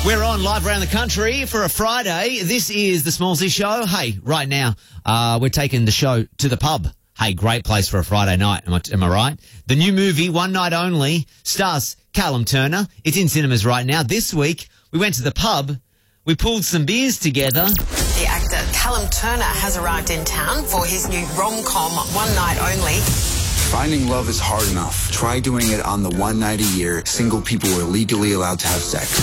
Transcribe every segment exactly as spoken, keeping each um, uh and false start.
We're on live around the country for a Friday. This is the Smallsy Show. Hey, right now, uh, we're taking the show to the pub. Hey, great place for a Friday night. Am I, am I right? The new movie, One Night Only, stars Callum Turner. It's in cinemas right now. This week, we went to the pub. We pulled some beers together. The actor Callum Turner has arrived in town for his new rom-com, One Night Only. Finding love is hard enough. Try doing it on the one night a year single people are legally allowed to have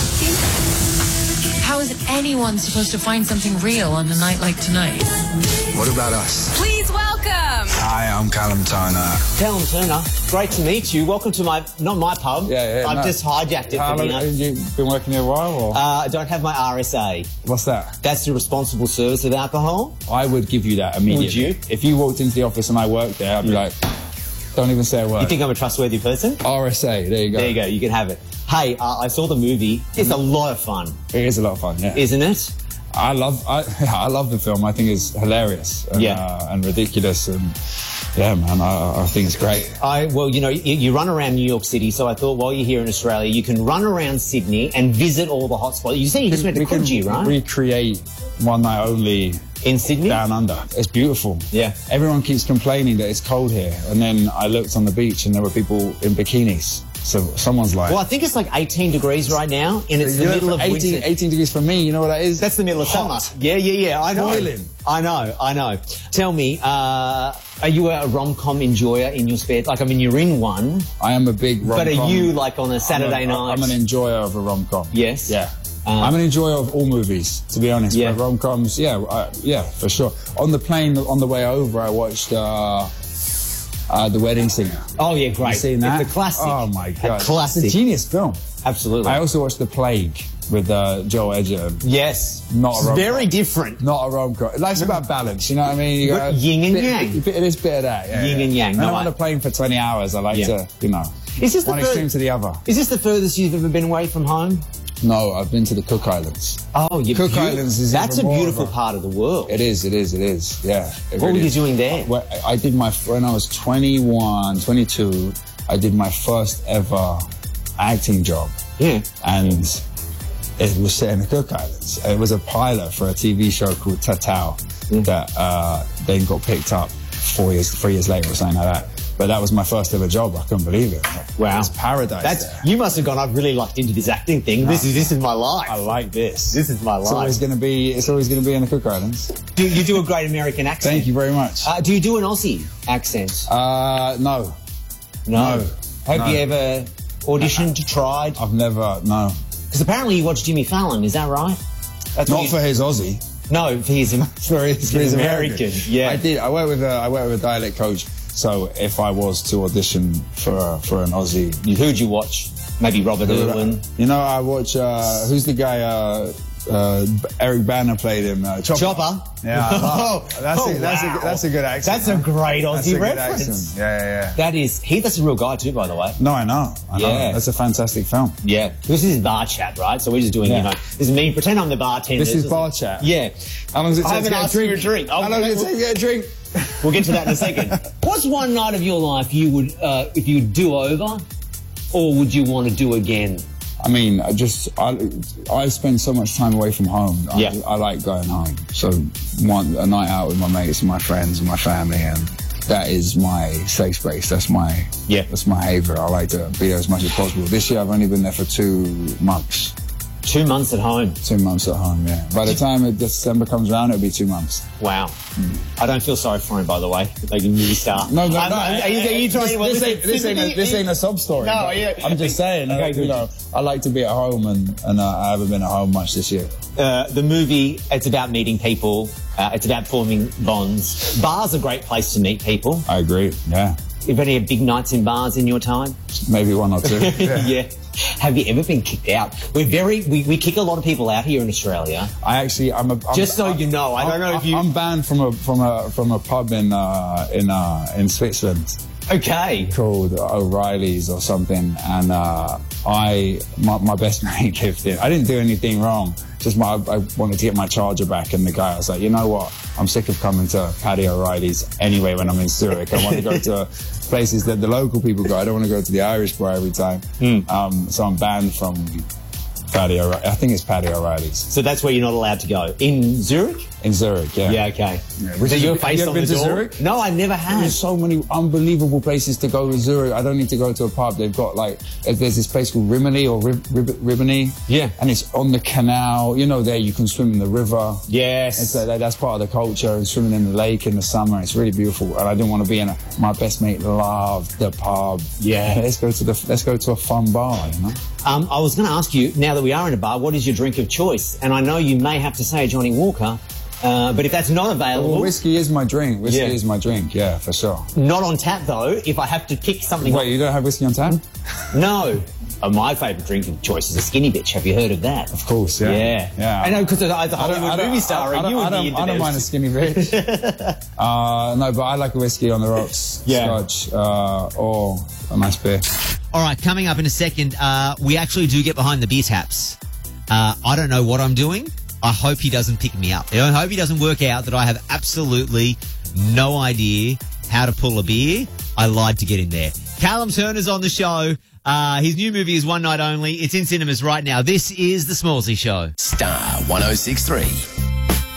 sex. How is anyone supposed to find something real on a night like tonight? What about us? Please welcome... Hi, I'm Callum Turner. Callum Turner, great to meet you. Welcome to my, not my pub. Yeah, yeah. I've no. just hijacked it How for long dinner. have you been working here a while? Or? Uh, I don't have my R S A. What's that? That's the responsible service of alcohol. I would give you that immediately. Would you? If you walked into the office and I worked there, I'd be like, don't even say a word. You think I'm a trustworthy person? R S A, there you go. There you go, you can have it. Hey, uh, I saw the movie. It's a lot of fun. It is a lot of fun, yeah. Isn't it? I love I, I love the film. I think it's hilarious and, Yeah. uh, and ridiculous. And yeah, man, I, I think it's great. I, well, you know, you, you run around New York City, so I thought while you're here in Australia, you can run around Sydney and visit all the hotspots. You say you just went to We can Coogee, right? recreate One Night Only In Sydney? down under. It's beautiful. Yeah. Everyone keeps complaining that it's cold here. And then I looked on the beach and there were people in bikinis. So someone's like... Well, I think it's like eighteen degrees right now, and it's the You know, middle of eighteen, winter. eighteen degrees for me, you know what that is? That's the middle of Hot. summer. Yeah, yeah, yeah. I know. Boiling. I know, I know. Tell me, uh, are you a rom-com enjoyer in your spare... Like, I mean, you're in one, I am a big rom-com. but are you, like, on a Saturday I'm a, night? I'm an enjoyer of a rom-com. Yes? Yeah. Um, I'm an enjoyer of all movies, to be honest. Yeah. But rom-coms, yeah, I, yeah, for sure. On the plane, on the way over, I watched uh, uh, The Wedding Singer. Oh, yeah, great. You seen that? It's a classic. Oh, my God. A classic. It's a genius film. Absolutely. I also watched The Plague with uh, Joel Edgerton. Yes. Not a It's rom-com. very different. Not a rom-com. Life's about balance, you know what I mean? You But gotta- yin and bit, yang. Bit, bit of this, bit of that. Yeah, Yin yeah. and yang. And No, I'm on I- a plane for twenty hours. I like Yeah. to, you know, Is this the one fir- extreme to the other. Is this the furthest you've ever been away from home? No, I've been to the Cook Islands. Oh, you Cook Islands is That's a even more beautiful of a- part of the world. It is, it is, it is. Yeah. it What really were you is. doing there? Well, I did my, when I was twenty-one, twenty-two, I did my first ever acting job. Yeah. And it was set in the Cook Islands. It was a pilot for a T V show called Tatao Mm. that uh, then got picked up four years, three years later or something like that. But that was my first ever job. I couldn't believe it. Wow. It's paradise That's there. you must have gone. I've really locked into this acting thing. This is this is my life. I like this. This is my It's always life. going to be. It's always going to be in the Cook Islands. Do, you do a great American accent. Thank you very much. Uh, do you do an Aussie accent? Uh, no, No. no, Have no. you ever auditioned, tried? I've never. No, Because apparently you watch Jimmy Fallon. Is that right? That's what not you- for his Aussie. No, for his For his, for his American. Yeah. I did. I worked with a. I worked with a dialect coach. So if I was to audition for a, for an Aussie, Who'd you watch? Maybe Robert Irwin. you know, I watch. Uh, who's the guy? Uh, uh, Eric Banner played him. Uh, Chopper. Chopper. Yeah, I love- Oh, that's, oh, a, that's, wow. a, that's a good accent. That's a great That's Aussie a good reference. accent. Yeah, yeah, yeah. That is he. That's a real guy too, by the way. No, I know. I know. Yeah. That's a fantastic film. Yeah. This is bar chat, right? So we're just doing, Yeah. you know, this is me. Pretend I'm the bartender. This is bar chat. Yeah. How long does it I take to haven't get a asked you drink? a drink. How long does it take to get a drink? We'll get to that in a second. What's one night of your life you would, uh, if you would do over, or would you want to do again? I mean, I just, I, I spend so much time away from home. I, Yeah. I like going home. So one, a night out with my mates and my friends and my family, and that is my safe space. That's my, Yeah. that's my haven. I like to be there as much as possible. This year I've only been there for two months. Two months at home. Two months at home, yeah. By the time it, December comes around, it'll be two months. Wow. I don't feel sorry for him, by the way. Like a movie star. No, no, I'm- no. I'm- Are you, are you trying this, to... well, this, listen, ain't, this, ain't a, this ain't a sob story. No, but yeah. I'm just saying, Okay, uh, good. you know, I like to be at home, and, and uh, I haven't been at home much this year. Uh, the movie, it's about meeting people. Uh, it's about forming bonds. Bars are a great place to meet people. I agree, yeah. You've had any big nights in bars in your time? Maybe one or two. Yeah. Have you ever been kicked out? We're very, we, we kick a lot of people out here in Australia. I actually, I'm a. I'm, Just so you know, I don't know if you... I'm banned from a from a from a pub in uh, in uh, in Switzerland Okay. called O'Reilly's or something, and uh, I my, my best mate lived in. I didn't do anything wrong. Just my, I wanted to get my charger back, and the guy I was like, you know what? I'm sick of coming to Paddy O'Reilly's anyway when I'm in Zurich. I want to go to places that the local people go. I don't want to go to the Irish bar every time. Mm. Um, so I'm banned from Paddy O'Reilly. I think it's Paddy O'Reilly's. So that's where you're not allowed to go. In Zurich? In Zurich, yeah. Yeah, okay. Yeah. Was it your face have you on ever the been to door? Zurich? No, I never have. There's so many unbelievable places to go in Zurich. I don't need to go to a pub. They've got like, there's this place called Rimini or Rib, Rib, Rimini. Yeah. And it's on the canal. You know, there you can swim in the river. Yes. It's, uh, that's part of the culture, and swimming in the lake in the summer. It's really beautiful. And I didn't want to be in a, my best mate loved the pub. Yeah. Let's go to the, let's go to a fun bar, you know? Um, I was going to ask you, now that we are in a bar, what is your drink of choice? And I know you may have to say Johnny Walker, uh, but if that's not available... Well, whiskey is my drink. Whiskey Yeah. is my drink, yeah, for sure. Not on tap, though. If I have to pick something... Wait, you don't have whiskey on tap? No. Oh, my favourite drink of choice is a skinny bitch. Have you heard of that? Of course, yeah. Yeah. yeah. I know, because as a I don't- Hollywood I don't- movie star, I don't, you I and the don't, I internet. don't mind a skinny bitch. uh, no, but I like a whiskey on the rocks, Yeah. scotch, uh, or a nice beer. All right, coming up in a second, uh, we actually do get behind the beer taps. Uh, I don't know what I'm doing. I hope he doesn't pick me up. I hope he doesn't work out that I have absolutely no idea how to pull a beer. I lied to get in there. Callum Turner's on the show. Uh, his new movie is One Night Only. It's in cinemas right now. This is The Smallsy Show. Star one oh six three.